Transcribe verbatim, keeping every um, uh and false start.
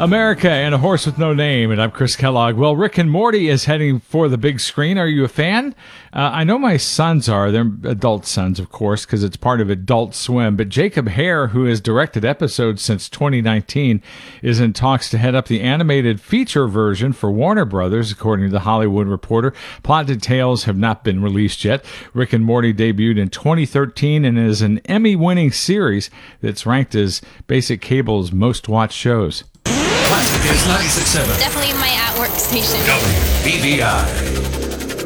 America and a Horse with No Name, and I'm Chris Kellogg. Well, Rick and Morty is heading for the big screen. Are you a fan? Uh, I know my sons are. They're adult sons, of course, because it's part of Adult Swim. But Jacob Hare, who has directed episodes since twenty nineteen, is in talks to head up the animated feature version for Warner Brothers, according to The Hollywood Reporter. Plot details have not been released yet. Rick and Morty debuted in twenty thirteen and is an Emmy-winning series that's ranked as basic cable's most-watched shows. Classic is ninety-six point seven. Definitely my at-work station. W B V I.